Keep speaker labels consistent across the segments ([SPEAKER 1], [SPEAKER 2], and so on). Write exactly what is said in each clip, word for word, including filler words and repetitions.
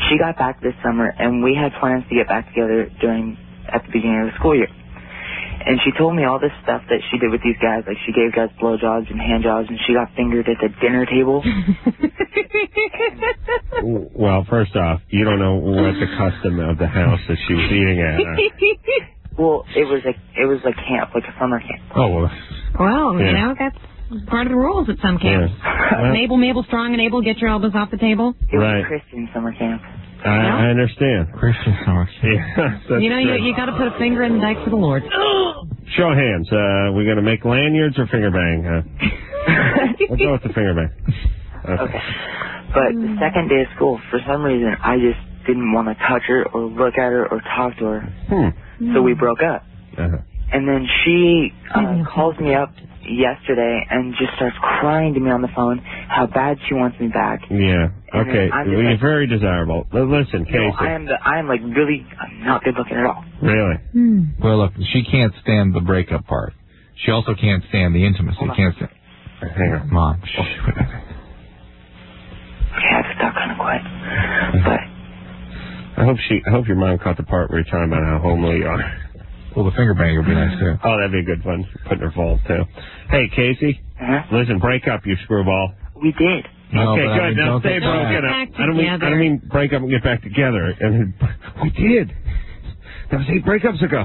[SPEAKER 1] she got back this summer, and we had plans to get back together during at the beginning of the school year. And she told me all this stuff that she did with these guys. Like, she gave guys blowjobs and handjobs, and she got fingered at the dinner table.
[SPEAKER 2] Well, first off, you don't know what the custom of the house that she was eating at. Huh?
[SPEAKER 1] Well, it was a it was a camp, like a summer camp.
[SPEAKER 2] Oh, well.
[SPEAKER 3] Well,
[SPEAKER 2] Yeah.
[SPEAKER 3] you know, that's part of the rules at some camps.
[SPEAKER 2] Yeah. Well,
[SPEAKER 3] Mabel, Mabel, strong and able, get your elbows off the table.
[SPEAKER 1] It was
[SPEAKER 2] Right.
[SPEAKER 1] a Christian summer camp.
[SPEAKER 2] I, I understand.
[SPEAKER 4] Christian summer camp.
[SPEAKER 2] Yeah, that's
[SPEAKER 3] You know, you,
[SPEAKER 2] true.
[SPEAKER 3] you got to put a finger in the dike for the Lord.
[SPEAKER 2] Show of hands. Uh, we going to make lanyards or finger bang? Uh, we'll go with the finger bang. Okay.
[SPEAKER 1] Okay. But the second day of school, for some reason, I just didn't want to touch her or look at her or talk to her.
[SPEAKER 2] Hmm.
[SPEAKER 1] So we broke up.
[SPEAKER 2] Uh-huh.
[SPEAKER 1] And then she uh, calls me up yesterday and just starts crying to me on the phone how bad she wants me back.
[SPEAKER 2] Yeah.
[SPEAKER 1] And
[SPEAKER 2] Okay.
[SPEAKER 1] then I'm just
[SPEAKER 2] Well, you're
[SPEAKER 1] like-
[SPEAKER 2] very desirable. L- Listen,
[SPEAKER 1] You know,
[SPEAKER 2] Casey.
[SPEAKER 1] I am the, I am like really, I'm not good looking at all.
[SPEAKER 2] Really?
[SPEAKER 3] Hmm.
[SPEAKER 4] Well, look, she can't stand the breakup part. She also can't stand the intimacy.
[SPEAKER 1] Hold on.
[SPEAKER 4] Can't stand.
[SPEAKER 2] Hang on.
[SPEAKER 4] Mom, shh.
[SPEAKER 1] Okay, I have to stop kind of quiet. But
[SPEAKER 2] I hope she. I hope your mom caught the part where you're talking about how homely you are.
[SPEAKER 4] Well, the finger bang would be nice too.
[SPEAKER 2] Oh, that'd be a good one. Putting her fault too. Hey, Casey.
[SPEAKER 1] uh-huh.
[SPEAKER 2] Listen, break up, you screwball.
[SPEAKER 1] we did.
[SPEAKER 4] No,
[SPEAKER 2] okay,
[SPEAKER 4] but I
[SPEAKER 2] good.
[SPEAKER 4] mean,
[SPEAKER 2] now
[SPEAKER 4] don't
[SPEAKER 2] stay
[SPEAKER 4] get
[SPEAKER 2] broken
[SPEAKER 3] back
[SPEAKER 2] up. I don't mean. I
[SPEAKER 3] together.
[SPEAKER 2] don't mean break up and get back together. And we did. That was eight breakups ago.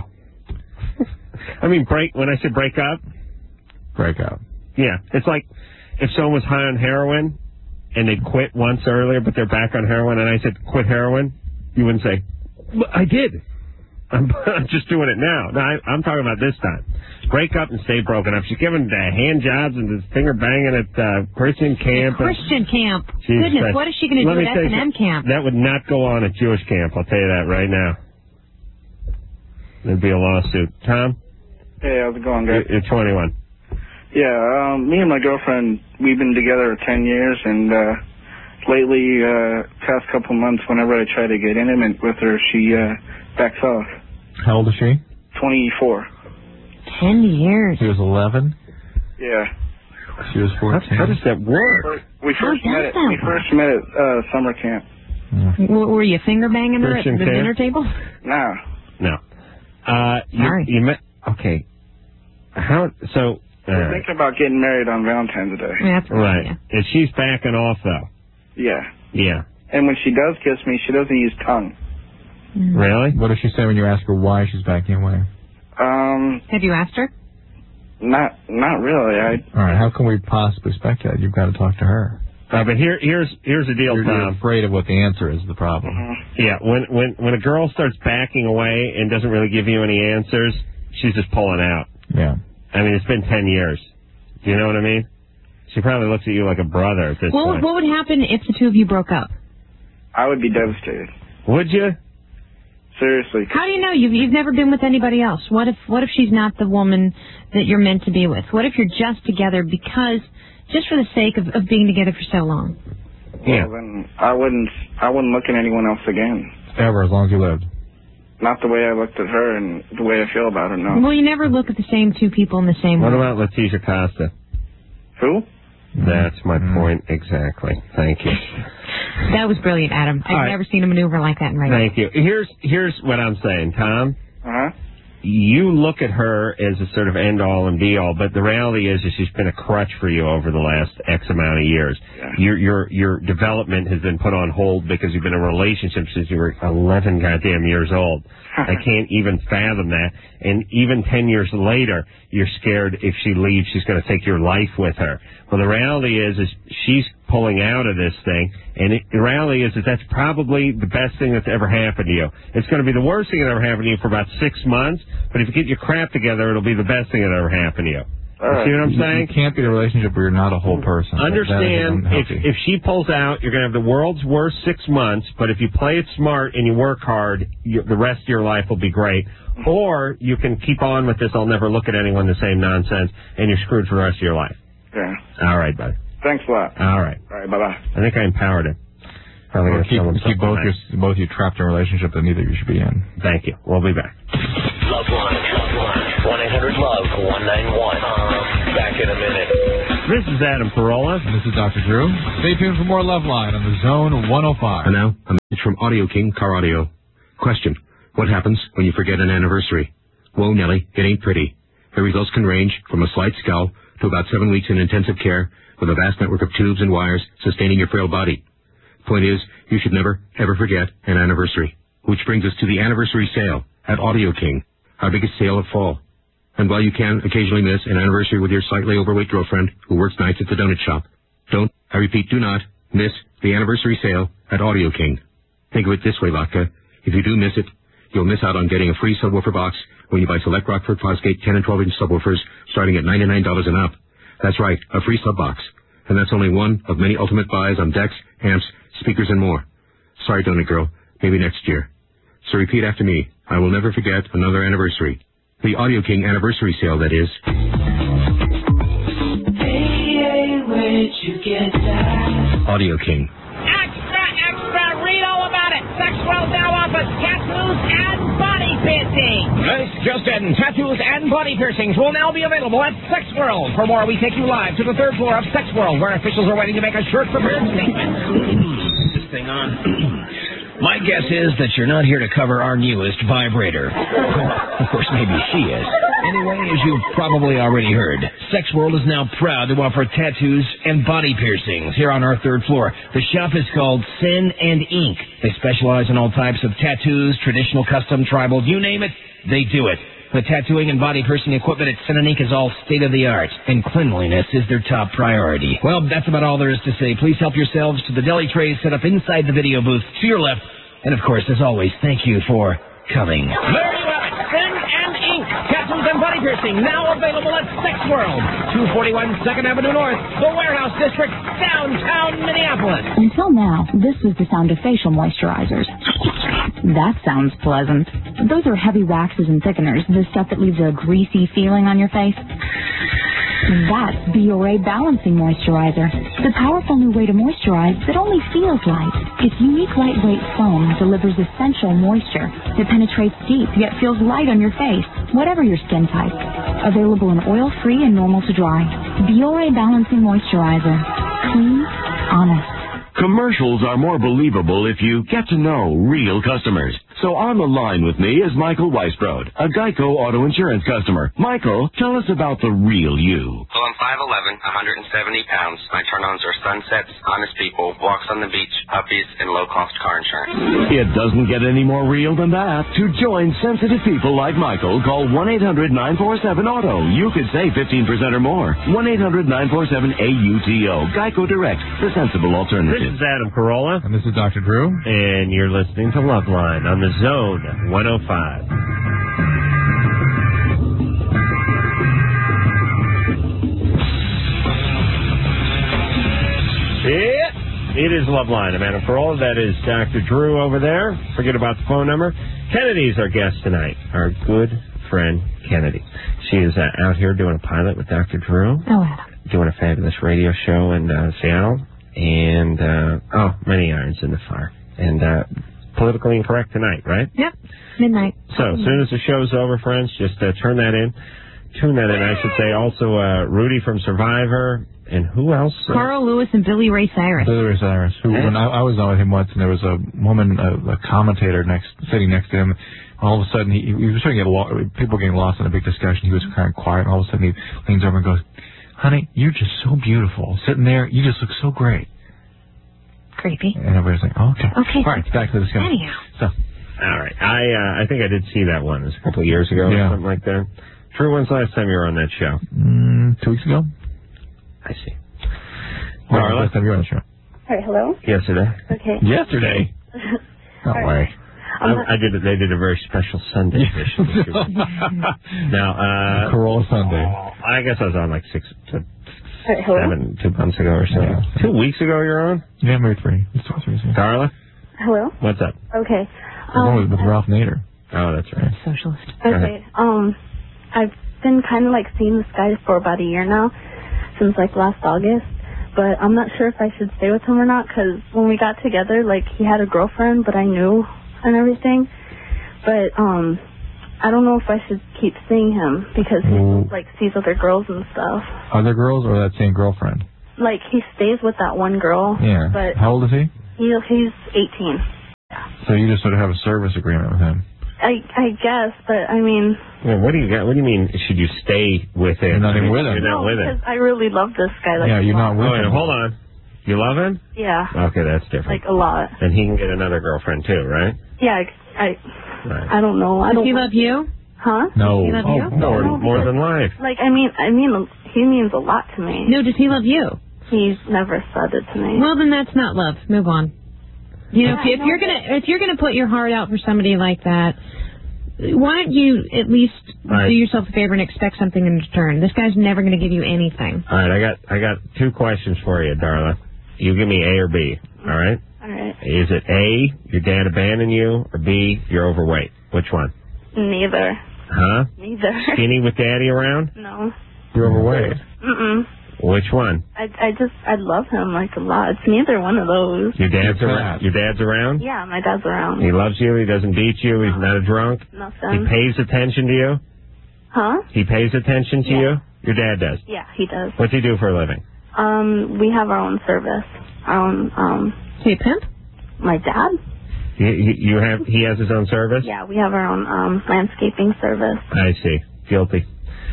[SPEAKER 2] I mean, break. When I said break up,
[SPEAKER 4] Break up.
[SPEAKER 2] yeah, it's like if someone was high on heroin and they quit once earlier, but they're back on heroin, and I said quit heroin, you wouldn't say, well, I did. I'm, I'm just doing it now. No, I, I'm talking about this time. Break up and stay broken up. She's giving uh, hand jobs and this finger banging at uh, Christian camp. and-
[SPEAKER 3] Christian camp.
[SPEAKER 2] Jesus
[SPEAKER 3] Goodness,
[SPEAKER 2] Christ.
[SPEAKER 3] what is she going to
[SPEAKER 2] Let
[SPEAKER 3] do
[SPEAKER 2] me
[SPEAKER 3] at
[SPEAKER 2] tell
[SPEAKER 3] S
[SPEAKER 2] you
[SPEAKER 3] and M
[SPEAKER 2] something.
[SPEAKER 3] camp?
[SPEAKER 2] That would not go on at Jewish camp. I'll tell you that right now. There'd be a lawsuit. Tom,
[SPEAKER 5] Hey, how's it going, guys?
[SPEAKER 2] you're you're twenty-one.
[SPEAKER 5] Yeah, um, me and my girlfriend, we've been together ten years, and uh, lately, uh, past couple months, whenever I try to get intimate with her, she uh, backs off.
[SPEAKER 4] How old is she?
[SPEAKER 5] twenty-four.
[SPEAKER 3] Ten years.
[SPEAKER 4] She was eleven.
[SPEAKER 5] Yeah.
[SPEAKER 4] She was
[SPEAKER 2] How,
[SPEAKER 4] fourteen.
[SPEAKER 2] how does that work?
[SPEAKER 5] We
[SPEAKER 3] How
[SPEAKER 5] first
[SPEAKER 3] does
[SPEAKER 5] met at
[SPEAKER 3] that
[SPEAKER 5] we
[SPEAKER 3] work?
[SPEAKER 5] first met at uh, summer camp.
[SPEAKER 3] W- Were you finger banging her at
[SPEAKER 2] Christian
[SPEAKER 3] the
[SPEAKER 2] camp?
[SPEAKER 3] dinner table?
[SPEAKER 5] Nah.
[SPEAKER 2] No. Uh, you,
[SPEAKER 3] Sorry.
[SPEAKER 2] you met. Okay. How? So.
[SPEAKER 5] We're
[SPEAKER 2] Uh,
[SPEAKER 5] thinking about getting married on Valentine's Day.
[SPEAKER 3] Yeah, that's
[SPEAKER 2] right.
[SPEAKER 3] Yeah.
[SPEAKER 2] And she's backing off though.
[SPEAKER 5] Yeah.
[SPEAKER 2] Yeah.
[SPEAKER 5] And when she does kiss me, she doesn't use tongue.
[SPEAKER 3] Mm.
[SPEAKER 2] Really?
[SPEAKER 4] What does she say when you ask her why she's backing away?
[SPEAKER 5] Um,
[SPEAKER 3] Have you asked her?
[SPEAKER 5] not not really. I
[SPEAKER 4] All right, how can we possibly speculate? You've got to talk to her.
[SPEAKER 2] Uh, but here, here's here's the deal,
[SPEAKER 4] You're, you're
[SPEAKER 2] Tom.
[SPEAKER 4] afraid of what the answer is, the problem.
[SPEAKER 5] mhm.
[SPEAKER 2] Yeah, when when when a girl starts backing away and doesn't really give you any answers, she's just pulling out.
[SPEAKER 4] Yeah.
[SPEAKER 2] I mean, it's been ten years. Do you know what I mean? She probably looks at you like a brother at this
[SPEAKER 3] What,
[SPEAKER 2] point.
[SPEAKER 3] what would happen if the two of you broke up?
[SPEAKER 5] I would be devastated.
[SPEAKER 2] Would you?
[SPEAKER 5] Seriously.
[SPEAKER 3] How do you know? You've, you've never been with anybody else. What if what if she's not the woman that you're meant to be with? What if you're just together because, just for the sake of, of being together for so long?
[SPEAKER 2] Yeah.
[SPEAKER 5] Well, then I wouldn't I wouldn't look at anyone else again.
[SPEAKER 4] Ever, as long as you lived.
[SPEAKER 5] Not the way I looked at her and the way I feel about her, no.
[SPEAKER 3] Well, you never look at the same two people in the same
[SPEAKER 2] What
[SPEAKER 3] way.
[SPEAKER 2] about Leticia Costa?
[SPEAKER 5] Who?
[SPEAKER 2] That's my
[SPEAKER 4] Mm.
[SPEAKER 2] point exactly. Thank you.
[SPEAKER 3] That was brilliant, Adam. I've
[SPEAKER 2] All right.
[SPEAKER 3] never seen a maneuver like that in radio.
[SPEAKER 2] Thank you. Here's here's what I'm saying, Tom.
[SPEAKER 5] Uh-huh.
[SPEAKER 2] You look at her as a sort of end all and be all, but the reality is, is she's been a crutch for you over the last X amount of years.
[SPEAKER 5] Yeah.
[SPEAKER 2] Your your your development has been put on hold because you've been in a relationship since you were eleven goddamn years old. I can't even fathom that. And even ten years later, you're scared if she leaves, she's going to take your life with her. Well, the reality is, is she's pulling out of this thing, and it, the reality is, is that's probably the best thing that's ever happened to you. It's going to be the worst thing that ever happened to you for about six months, but if you get your crap together, it'll be the best thing that ever happened to you.
[SPEAKER 5] All right.
[SPEAKER 2] See what I'm saying?
[SPEAKER 4] You can't be in a relationship where you're not a whole person.
[SPEAKER 2] Understand,
[SPEAKER 4] That
[SPEAKER 2] if
[SPEAKER 4] is unhealthy.
[SPEAKER 2] if she pulls out, you're going to have the world's worst six months, but if you play it smart and you work hard, you, the rest of your life will be great. Or you can keep on with this, I'll never look at anyone the same nonsense, and you're screwed for the rest of your life.
[SPEAKER 5] Yeah.
[SPEAKER 2] All right, buddy.
[SPEAKER 5] Thanks a lot.
[SPEAKER 2] All right.
[SPEAKER 5] All right, bye-bye.
[SPEAKER 2] I think I empowered him. Probably
[SPEAKER 4] Or
[SPEAKER 2] going to
[SPEAKER 4] keep,
[SPEAKER 2] tell him
[SPEAKER 4] keep
[SPEAKER 2] something
[SPEAKER 4] both,
[SPEAKER 2] nice.
[SPEAKER 4] your, both you trapped in a relationship that neither of you should be in.
[SPEAKER 2] Thank you. We'll be back.
[SPEAKER 6] Love line, love line, one eight hundred love one nine one. Um, back in a minute.
[SPEAKER 2] This is Adam Carolla.
[SPEAKER 4] This is Doctor Drew. Stay tuned for more Love Line on the Zone one oh five.
[SPEAKER 2] For now, I'm
[SPEAKER 7] It's from Audio King Car Audio. Question. What happens when you forget an anniversary? Whoa, Nelly, it ain't pretty. The results can range from a slight scowl to about seven weeks in intensive care with a vast network of tubes and wires sustaining your frail body. Point is, you should never, ever forget an anniversary. Which brings us to the anniversary sale at Audio King, our biggest sale of fall. And while you can occasionally miss an anniversary with your slightly overweight girlfriend who works nights at the donut shop, don't, I repeat, do not miss the anniversary sale at Audio King. Think of it this way, Vodka. If you do miss it, you'll miss out on getting a free subwoofer box when you buy select Rockford Fosgate ten and twelve inch subwoofers starting at ninety-nine dollars and up. That's right, a free sub box. And that's only one of many ultimate buys on decks, amps, speakers, and more. Sorry, Donut Girl. Maybe next year. So repeat after me. I will never forget another anniversary. The Audio King anniversary sale, that is.
[SPEAKER 8] Hey, hey, where'd you get that?
[SPEAKER 7] Audio King.
[SPEAKER 9] Extra, extra, read all about it. Sex World now offers tattoos and body piercing. Nice, just in. Tattoos and body piercings will now be available at Sex World. For more, we take you live to the third floor of Sex World, where officials are waiting to make a shirt-prepared statement.
[SPEAKER 10] This thing on. My guess is that you're not here to cover our newest vibrator. Of course, maybe she is. Anyway, as you've probably already heard, Sex World is now proud to offer tattoos and body piercings here on our third floor. The shop is called Sin and Ink. They specialize in all types of tattoos, traditional, custom, tribal, you name it, they do it. The tattooing and body piercing equipment at Sin and Ink is all state-of-the-art, and cleanliness is their top priority. Well, that's about all there is to say. Please help yourselves to the deli trays set up inside the video booth to your left. And, of course, as always, thank you for coming.
[SPEAKER 9] There you have it. Sin and Ink. Tattoos and body piercing now available at Sex World. two forty-one second Avenue North, the Warehouse District, downtown Minneapolis.
[SPEAKER 11] Until now, this was the sound of facial moisturizers. That sounds pleasant. Those are heavy waxes and thickeners, the stuff that leaves a greasy feeling on your face. That's B O A Balancing Moisturizer, the powerful new way to moisturize that only feels light. Its unique lightweight foam delivers essential moisture that penetrates deep yet feels light on your face, whatever your skin type. Available in oil-free and normal to dry. B O A Balancing Moisturizer. Clean, honest.
[SPEAKER 12] Commercials are more believable if you get to know real customers. So on the line with me is Michael Weisbrod, a Geico Auto Insurance customer. Michael, tell us about the real you.
[SPEAKER 13] Well, I'm five eleven, one hundred seventy pounds. My turn-ons are sunsets, honest people, walks on the beach, puppies, and low-cost car insurance.
[SPEAKER 12] It doesn't get any more real than that. To join sensitive people like Michael, call one eight hundred nine four seven auto. You could save fifteen percent or more. one eight hundred nine four seven A U T O. Geico Direct, the sensible alternative.
[SPEAKER 2] This is Adam Carolla.
[SPEAKER 4] And this is Doctor Drew.
[SPEAKER 2] And you're listening to Loveline on the Zone one oh five. Yeah, it is Loveline. I'm Adam Carolla. That is Doctor Drew over there. Forget about the phone number. Kennedy's our guest tonight. Our good friend Kennedy. She is uh, out here doing a pilot with Doctor Drew.
[SPEAKER 3] Oh, Adam.
[SPEAKER 2] Doing a fabulous radio show in uh, Seattle. And, uh, oh, many irons in the fire. And, uh, politically incorrect tonight, right?
[SPEAKER 3] Yep. Midnight.
[SPEAKER 2] So, as soon as the show's over, friends, just uh, turn that in. Tune that in, I should say. Also, uh, Rudy from Survivor. And who else?
[SPEAKER 3] Carl Lewis and Billy Ray Cyrus.
[SPEAKER 4] Billy Ray Cyrus. Who, when I, I was on with him once, and there was a woman, a, a commentator next, sitting next to him. All of a sudden, he, he was starting to get lo- people getting lost in a big discussion. He was kind of quiet. And all of a sudden, he leans over and goes, "Honey, you're just so beautiful. Sitting there, you just look so great."
[SPEAKER 3] Creepy.
[SPEAKER 4] And everybody's like, oh, okay.
[SPEAKER 3] Okay.
[SPEAKER 4] All right, back to the discussion.
[SPEAKER 3] Anyhow.
[SPEAKER 2] So, all right. I uh, I think I did see that one. It was a couple of years ago
[SPEAKER 4] yeah.
[SPEAKER 2] or something like that. Drew, when's the last time you were on that show?
[SPEAKER 4] Mm, two weeks ago.
[SPEAKER 2] I see.
[SPEAKER 4] Well, last time you were on the show.
[SPEAKER 14] All right, hello?
[SPEAKER 2] Yesterday.
[SPEAKER 14] Okay.
[SPEAKER 4] Yesterday? No
[SPEAKER 14] All
[SPEAKER 4] way.
[SPEAKER 14] right.
[SPEAKER 2] I, I did. They did a very special Sunday edition. Now, uh,
[SPEAKER 4] Corolla Sunday.
[SPEAKER 2] I guess I was on like six, to
[SPEAKER 14] Right, hello?
[SPEAKER 2] seven, two months ago or so.
[SPEAKER 4] Yeah.
[SPEAKER 2] Two weeks ago, you're on.
[SPEAKER 4] Yeah, maybe three. It's two or three. Yeah.
[SPEAKER 2] Carla,
[SPEAKER 14] Hello?
[SPEAKER 2] what's up?
[SPEAKER 14] Okay.
[SPEAKER 4] Um,
[SPEAKER 14] Um,
[SPEAKER 4] with Ralph Nader.
[SPEAKER 2] Oh, that's right.
[SPEAKER 3] Socialist.
[SPEAKER 14] okay. Um, I've been kind of like seeing this guy for about a year now, since like last August. But I'm not sure if I should stay with him or not, because when we got together, like, he had a girlfriend, but I knew and everything. But, um, I don't know if I should keep seeing him, because he,
[SPEAKER 4] Mm.
[SPEAKER 14] like, sees other girls and stuff.
[SPEAKER 4] Other girls or that same girlfriend?
[SPEAKER 14] Like, he stays with that one girl.
[SPEAKER 4] Yeah.
[SPEAKER 14] But
[SPEAKER 4] How old is he?
[SPEAKER 14] he he's eighteen.
[SPEAKER 4] So you just sort of have a service agreement with him.
[SPEAKER 14] I I guess, but I mean.
[SPEAKER 2] Well, what do you got? What do you mean? Should you stay with him?
[SPEAKER 4] You're not even with him.
[SPEAKER 2] You're not
[SPEAKER 14] no,
[SPEAKER 2] with
[SPEAKER 14] because
[SPEAKER 2] him.
[SPEAKER 14] I really love this guy. Like,
[SPEAKER 4] yeah, you're not with
[SPEAKER 2] oh,
[SPEAKER 4] him.
[SPEAKER 2] Hold on. You love him?
[SPEAKER 14] Yeah.
[SPEAKER 2] Okay, that's different.
[SPEAKER 14] Like a lot.
[SPEAKER 2] And he can get another girlfriend too, right?
[SPEAKER 14] Yeah, I. I,
[SPEAKER 2] right.
[SPEAKER 14] I don't know. I
[SPEAKER 3] Does
[SPEAKER 14] don't.
[SPEAKER 3] he love you?
[SPEAKER 14] Huh?
[SPEAKER 2] No.
[SPEAKER 3] Does he love
[SPEAKER 2] oh,
[SPEAKER 3] you?
[SPEAKER 2] More,
[SPEAKER 14] No,
[SPEAKER 2] more
[SPEAKER 14] because,
[SPEAKER 2] than life.
[SPEAKER 14] Like I mean, I mean, he means a lot to me.
[SPEAKER 3] No, does he love you?
[SPEAKER 14] He's never said it to me.
[SPEAKER 3] Well, then that's not love. Move on. You know,
[SPEAKER 14] Yeah,
[SPEAKER 3] if, if you're gonna if you're gonna put your heart out for somebody like that, why don't you at least
[SPEAKER 2] right.
[SPEAKER 3] do yourself a favor and expect something in return? This guy's never gonna give you anything.
[SPEAKER 2] All right, I got I got two questions for you, Darla. You give me A or B. All right.
[SPEAKER 14] All right.
[SPEAKER 2] Is it A, your dad abandoned you, or B, you're overweight? Which one?
[SPEAKER 14] Neither.
[SPEAKER 2] Huh?
[SPEAKER 14] Neither.
[SPEAKER 2] Skinny with daddy around?
[SPEAKER 14] No.
[SPEAKER 2] You're overweight.
[SPEAKER 14] Mm-mm.
[SPEAKER 2] Which one?
[SPEAKER 14] I I just I love him like a lot. It's neither one of those.
[SPEAKER 2] Your dad's around. Your dad's around.
[SPEAKER 14] Yeah, my dad's around.
[SPEAKER 2] He loves you. He doesn't beat you. He's not a drunk.
[SPEAKER 14] Nothing.
[SPEAKER 2] He pays attention to you.
[SPEAKER 14] Huh?
[SPEAKER 2] He pays attention to
[SPEAKER 14] Yeah.
[SPEAKER 2] you. Your dad does.
[SPEAKER 14] Yeah, he does.
[SPEAKER 2] What's he do for a living?
[SPEAKER 14] Um, we have our own service. Our own um.
[SPEAKER 3] Hey, pimp.
[SPEAKER 14] My dad?
[SPEAKER 2] You, you you have he has his own service.
[SPEAKER 14] Yeah, we have our own um landscaping service.
[SPEAKER 2] I see. Guilty.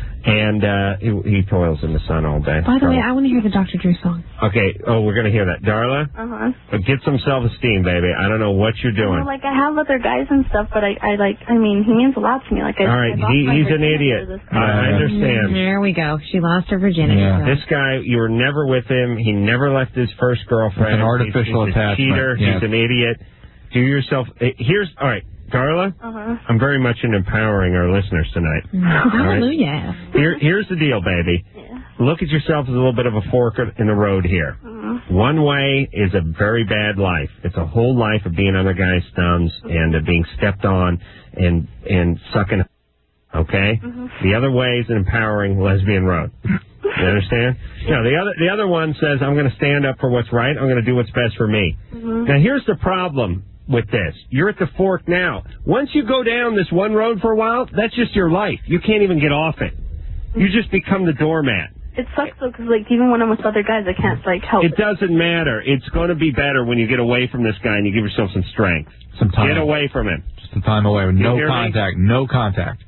[SPEAKER 2] And uh, he, he toils in the sun all day.
[SPEAKER 3] By the way, I want to hear the Doctor Drew song.
[SPEAKER 2] Okay. Oh, we're gonna hear that, Darla.
[SPEAKER 14] Uh huh.
[SPEAKER 2] Get some self-esteem, baby. I don't know what you're doing.
[SPEAKER 14] Well, like I have other guys and stuff, but I, I like, I mean, he means a lot to me. Like I.
[SPEAKER 2] All right,
[SPEAKER 14] I lost
[SPEAKER 2] he,
[SPEAKER 14] my
[SPEAKER 2] he's an
[SPEAKER 14] virginity
[SPEAKER 2] idiot.
[SPEAKER 14] to this
[SPEAKER 2] I,
[SPEAKER 14] guy.
[SPEAKER 2] I understand.
[SPEAKER 3] There we go. She lost her virginity.
[SPEAKER 2] Yeah. This guy, you were never with him. He never left his first girlfriend.
[SPEAKER 4] It's an artificial
[SPEAKER 2] he's, he's
[SPEAKER 4] attachment.
[SPEAKER 2] a cheater.
[SPEAKER 4] Yes.
[SPEAKER 2] He's an idiot. Do yourself. Here's all right, Darla.
[SPEAKER 14] Uh-huh.
[SPEAKER 2] I'm very much in empowering our listeners tonight.
[SPEAKER 3] Hallelujah.
[SPEAKER 2] Right? Here, here's the deal, baby.
[SPEAKER 14] Yeah.
[SPEAKER 2] Look at yourself as a little bit of a fork in the road here.
[SPEAKER 14] Mm-hmm.
[SPEAKER 2] One way is a very bad life. It's a whole life of being on a guy's thumbs and of being stepped on and and sucking. Okay.
[SPEAKER 14] Mm-hmm.
[SPEAKER 2] The other way is an empowering lesbian road. You understand? No, the other the other one says I'm going to stand up for what's right. I'm going to do what's best for me.
[SPEAKER 14] Mm-hmm.
[SPEAKER 2] Now here's the problem with this. You're at the fork now. Once you go down this one road for a while, that's just your life. You can't even get off it. You just become the doormat.
[SPEAKER 14] It sucks though, because like even when I'm with other guys, I can't like help.
[SPEAKER 2] It doesn't matter. It's going to be better when you get away from this guy and you give yourself some strength.
[SPEAKER 4] Some time.
[SPEAKER 2] Get away from him.
[SPEAKER 4] Just some time away.
[SPEAKER 2] You
[SPEAKER 4] No
[SPEAKER 2] hear me?
[SPEAKER 4] contact. No contact.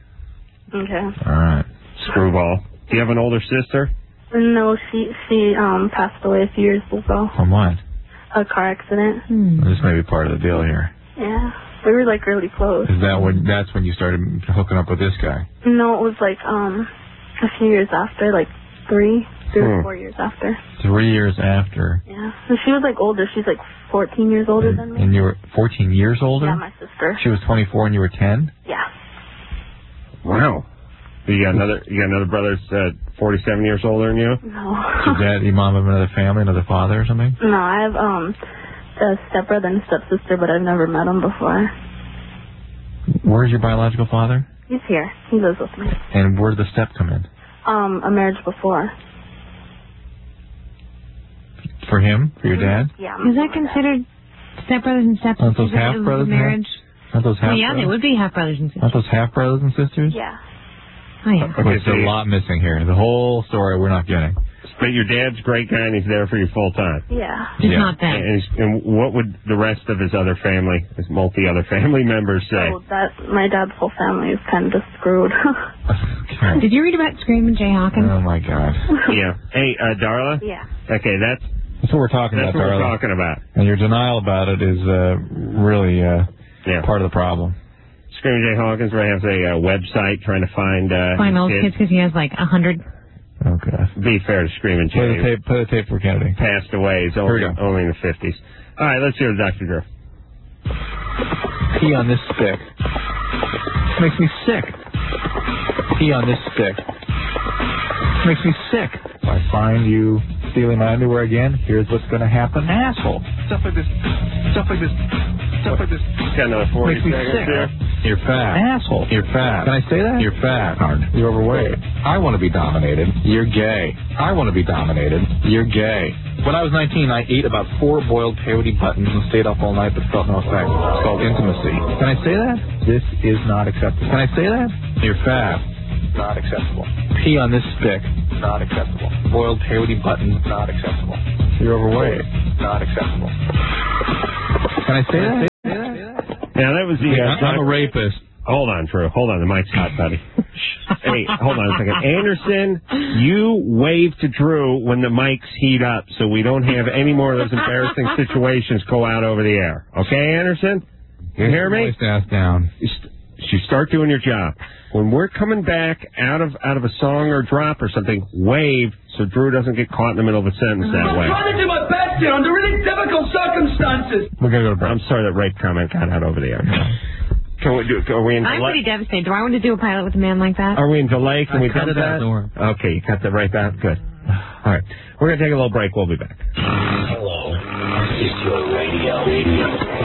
[SPEAKER 14] Okay.
[SPEAKER 4] All right.
[SPEAKER 2] Screwball. Do you have an older sister?
[SPEAKER 14] No, she she um passed away a few years ago.
[SPEAKER 4] From what?
[SPEAKER 14] A car accident.
[SPEAKER 3] Hmm.
[SPEAKER 4] This may be part of the deal here.
[SPEAKER 14] Yeah, we were like really close.
[SPEAKER 4] Is that when? That's when you started hooking up with this guy?
[SPEAKER 14] No, it was like um a few years after, like three, three
[SPEAKER 4] Hmm.
[SPEAKER 14] or four years after.
[SPEAKER 4] Three years after.
[SPEAKER 14] Yeah, and she was like older. She's like fourteen years older than me.
[SPEAKER 4] And you were fourteen years older?
[SPEAKER 14] Yeah, my sister.
[SPEAKER 4] She was twenty-four and you were ten?
[SPEAKER 14] Yeah.
[SPEAKER 2] Wow. You got another. You got another brother that's uh, forty-seven years older than you.
[SPEAKER 14] No.
[SPEAKER 4] Your dad, your mom have another family, another father or something?
[SPEAKER 14] No, I have um a stepbrother and a stepsister, but I've never met them before.
[SPEAKER 4] Where's your biological father?
[SPEAKER 14] He's here. He lives with me.
[SPEAKER 4] And where did the step come in?
[SPEAKER 14] Um, a marriage before.
[SPEAKER 4] For him? For your dad?
[SPEAKER 14] Yeah.
[SPEAKER 3] Is that considered stepbrothers and stepsisters?
[SPEAKER 4] Aren't those half brothers?
[SPEAKER 3] Marriage?
[SPEAKER 4] Aren't those half
[SPEAKER 3] Well, yeah, they would be half brothers and sisters.
[SPEAKER 4] Aren't those half brothers and sisters?
[SPEAKER 14] Yeah.
[SPEAKER 3] Oh, yeah.
[SPEAKER 4] Okay, there's a lot missing here. The whole story we're not getting.
[SPEAKER 2] But your dad's a great guy and he's there for you full time.
[SPEAKER 14] Yeah.
[SPEAKER 3] Just not that.
[SPEAKER 2] And, he's- and what would the rest of his other family, his multi other family members say?
[SPEAKER 14] So that my dad's whole family is kind of screwed.
[SPEAKER 3] Did you read about Screaming Jay Hawkins?
[SPEAKER 4] Oh, my God.
[SPEAKER 2] Yeah. Hey, uh, Darla?
[SPEAKER 14] Yeah.
[SPEAKER 2] Okay, that's
[SPEAKER 4] That's what we're talking
[SPEAKER 2] that's
[SPEAKER 4] about,
[SPEAKER 2] what we're
[SPEAKER 4] Darla.
[SPEAKER 2] talking about.
[SPEAKER 4] And your denial about it is uh, really uh,
[SPEAKER 2] Yeah.
[SPEAKER 4] part of the problem.
[SPEAKER 2] Screaming Jay Hawkins has a uh, website trying to find uh,
[SPEAKER 3] Find
[SPEAKER 2] his
[SPEAKER 3] old kids because he has like a hundred.
[SPEAKER 4] Okay.
[SPEAKER 2] Be fair to Screaming
[SPEAKER 4] Play the
[SPEAKER 2] Jay.
[SPEAKER 4] tape, play the tape for Kennedy.
[SPEAKER 2] Passed away. He's
[SPEAKER 4] Here we
[SPEAKER 2] only,
[SPEAKER 4] go.
[SPEAKER 2] only in the fifties. All right, let's hear Doctor Drew.
[SPEAKER 4] Pee on this stick. Makes me sick. Pee on this stick. Makes me sick. If I find you stealing my underwear again, here's what's going to happen. Asshole. Stuff like this. Stuff like this. Stuff like this.
[SPEAKER 2] Got another forty
[SPEAKER 4] Makes me
[SPEAKER 2] seconds
[SPEAKER 4] sick.
[SPEAKER 2] here.
[SPEAKER 4] You're fat. Asshole. You're fat. Can I say that? You're fat. You're overweight. I want to be dominated. You're gay. I want to be dominated. You're gay. When I was nineteen, I ate about four boiled peyote buttons and stayed up all night but felt no effect. It's called intimacy. Can I say that? This is not acceptable. Can I say that? You're fat. Not acceptable. Pee on this stick. Not acceptable. Boiled peyote buttons. Not acceptable. You're overweight. Not acceptable. Can I say that?
[SPEAKER 2] Now, that was the...
[SPEAKER 4] Yeah,
[SPEAKER 2] Uh,
[SPEAKER 4] I'm a rapist.
[SPEAKER 2] Hold on, Drew. Hold on. The mic's hot, buddy. Hey, hold on a second. Anderson, you wave to Drew when the mics heat up so we don't have any more of those embarrassing situations go out over the air. Okay, Anderson? You hear me?
[SPEAKER 4] Voice ass down.
[SPEAKER 2] You, st- you start doing your job. When we're coming back out of out of a song or drop or something, wave so Drew doesn't get caught in the middle of a sentence that way.
[SPEAKER 8] I'm trying to do my best here under really difficult circumstances.
[SPEAKER 2] We're going to go to break. I'm sorry that rape comment got out over the air. Can we do? Are we in
[SPEAKER 3] I'm
[SPEAKER 2] delay?
[SPEAKER 3] pretty devastated. Do I want to do a pilot with a man like that?
[SPEAKER 2] Are we in delay? Can
[SPEAKER 3] I
[SPEAKER 2] we
[SPEAKER 3] cut
[SPEAKER 2] dump
[SPEAKER 3] it out,
[SPEAKER 2] that?
[SPEAKER 3] don't worry.
[SPEAKER 2] Okay, you cut that right out. Good. All right, we're gonna take a little break. We'll be back.
[SPEAKER 6] Hello. It's your radio. Radio.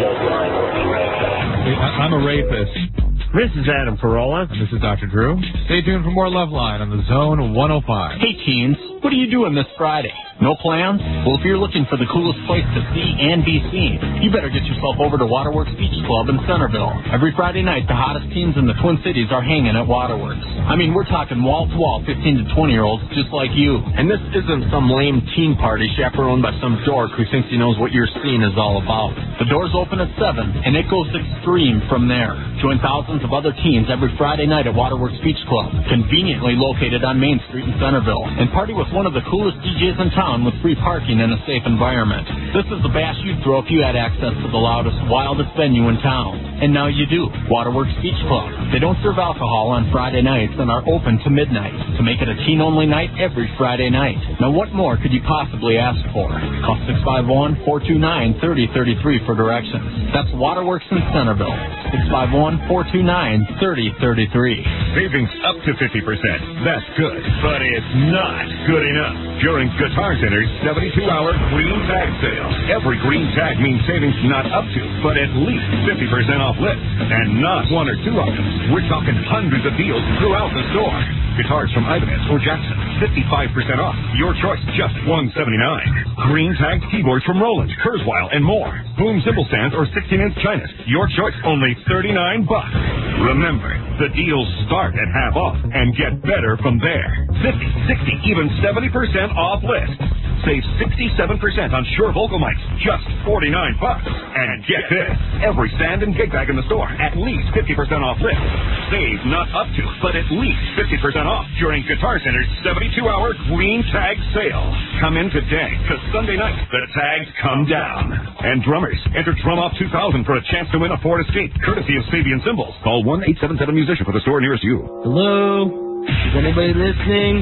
[SPEAKER 4] I'm a rapist.
[SPEAKER 2] This is Adam Carolla.
[SPEAKER 4] And this is Doctor Drew. Stay tuned for more Love Line on the Zone one oh five.
[SPEAKER 15] Hey, teens. What are you doing this Friday? No plans? Well, if you're looking for the coolest place to see and be seen, you better get yourself over to Waterworks Beach Club in Centerville. Every Friday night, the hottest teens in the Twin Cities are hanging at Waterworks. I mean, we're talking wall-to-wall fifteen to twenty-year-olds just like you.
[SPEAKER 16] And this isn't some lame teen party chaperoned by some dork who thinks he knows what your scene is all about.
[SPEAKER 15] The doors open at seven, and it goes extreme from there. Join thousands of other teens every Friday night at Waterworks Beach Club, conveniently located on Main Street in Centerville, and party with one of the coolest D Js in town with free parking and a safe environment. This is the bash you'd throw if you had access to the loudest, wildest venue in town. And now you do. Waterworks Beach Club. They don't serve alcohol on Friday nights and are open to midnight to make it a teen-only night every Friday night. Now what more could you possibly ask for? Call six five one, four two nine, three oh three three for directions. That's Waterworks in Centerville. six five one, four two nine, three oh three three.
[SPEAKER 17] Savings up to fifty percent. That's good, but it's not good enough. During Guitar Center's seventy-two hour green tag sale. Every green tag means savings not up to, but at least fifty percent off list. And not one or two items. We're talking hundreds of deals throughout the store. Guitars from Ibanez or Jackson, fifty-five percent off. Your choice, just one hundred seventy-nine dollars. Green tagged keyboards from Roland, Kurzweil, and more. Boom cymbal stands or sixteen inch Chinas. Your choice, only thirty-nine bucks. Remember, the deals start at half off and get better from there. fifty, sixty, even seventy percent off list. Save sixty-seven percent on Shure vocal mics, just forty-nine bucks. And get this, every stand and gig bag in the store, at least fifty percent off list. Save not up to, but at least fifty percent off during Guitar Center's seventy-two hour green tag sale. Come in today, because Sunday night, the tags come down. And drummers, enter Drum Off two thousand for a chance to win a Ford Escape, courtesy of Sabian Cymbals. Call one eight seven seven musician for the store nearest you.
[SPEAKER 18] Hello? Is anybody listening?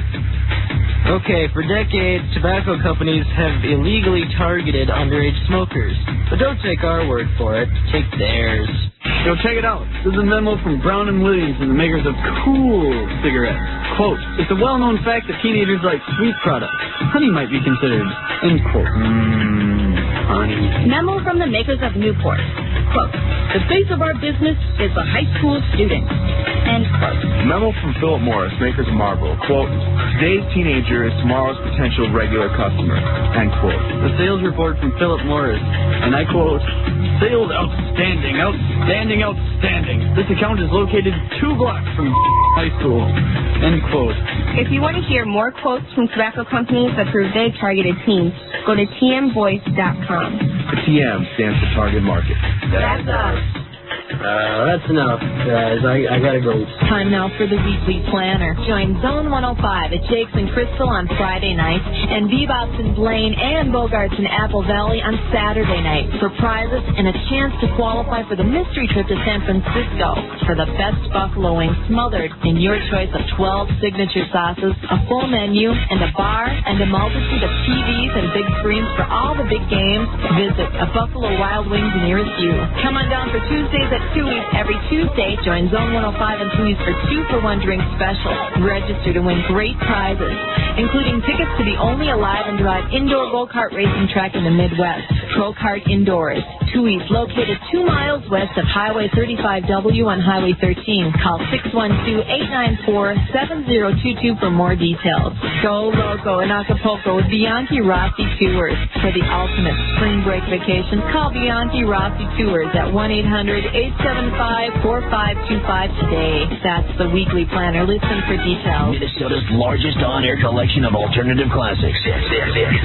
[SPEAKER 18] Okay, for decades, tobacco companies have illegally targeted underage smokers. But don't take our word for it. Take theirs. Yo, check it out. This is a memo from Brown and Williams, the makers of Cool cigarettes. Quote, it's a well-known fact that teenagers like sweet products. Honey might be considered. End quote. Mmm, honey.
[SPEAKER 19] Memo from the makers of Newport. Quote, the face of our business is the high school student. End quote.
[SPEAKER 20] Memo from Philip Morris, makers of Marlboro. Quote, today's teenager is tomorrow's potential regular customer. End quote.
[SPEAKER 18] The sales report from Philip Morris, and I quote, sales outstanding, outstanding, outstanding. This account is located two blocks from high school. End quote.
[SPEAKER 19] If you want to hear more quotes from tobacco companies that prove they targeted teens, go to T M voice dot com.
[SPEAKER 20] The T M stands for Target Market.
[SPEAKER 19] That's us.
[SPEAKER 18] Uh, that's enough, guys. I, I gotta go.
[SPEAKER 21] Time now for the weekly planner. Join Zone one oh five at Jake's and Crystal on Friday night, and Bebop's in Blaine and Bogart's in Apple Valley on Saturday night for prizes and a chance to qualify for the mystery trip to San Francisco for the best buffalo wings smothered in your choice of twelve signature sauces, a full menu, and a bar, and a multitude of T Vs and big screens for all the big games. Visit a Buffalo Wild Wings nearest you. Come on down for Tuesdays at Tui's every Tuesday. Join Zone one oh five and Tui's for two for one drink special. Register to win great prizes, including tickets to the only alive and drive indoor go-kart racing track in the Midwest, Pro Kart Indoors. Tui's, located two miles west of Highway thirty-five W on Highway thirteen. Call six one two, eight nine four, seven zero two two for more details. Go loco in Acapulco with Bianchi Rossi Tours. For the ultimate spring break vacation, call Bianchi Rossi Tours at one eight hundred, eight seven five, four five two five today. That's the weekly planner. Listen for details.
[SPEAKER 10] Minnesota's largest on-air collection of alternative classics.